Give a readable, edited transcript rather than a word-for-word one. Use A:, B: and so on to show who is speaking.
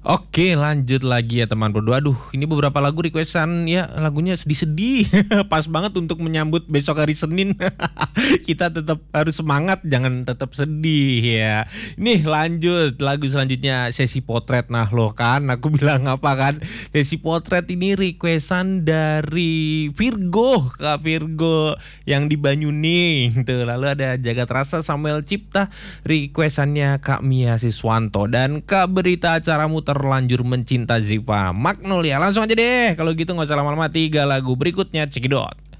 A: Oke, lanjut lagi ya teman berdua. Aduh, ini beberapa lagu requestan ya, lagunya sedih-sedih. Pas banget untuk menyambut besok hari Senin. Kita tetap harus semangat, jangan tetap sedih ya. Nih lanjut lagu selanjutnya, Sesi Potret. Nah loh kan, aku bilang apa kan? Sesi Potret ini requestan dari Virgo, Kak Virgo yang di Banyuning tuh. Lalu ada Jagat Rasa Samuel Cipta, requestannya Kak Mia Siswanto, dan Kak Berita Acaramu Terlanjur Mencinta Ziva Magnolia. Langsung aja deh, kalau gitu nggak usah lama-lama, 3 lagu berikutnya cekidot.